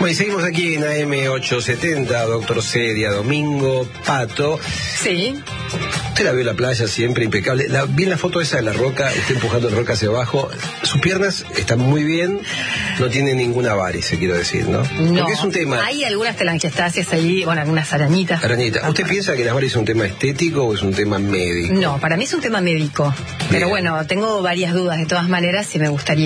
Bueno, y seguimos aquí en AM870, doctor Cedia, Domingo Pato. Sí. Usted la vio en la playa siempre impecable. Vi en la foto esa de la roca, está empujando la roca hacia abajo. Sus piernas están muy bien, no tiene ninguna varice, quiero decir, ¿no? No. Porque es un tema... Hay algunas telangiectasias ahí, bueno, algunas arañitas. Arañita, ¿usted piensa que las varices es un tema estético o es un tema médico? No, para mí es un tema médico. Pero bueno, tengo varias dudas de todas maneras y me gustaría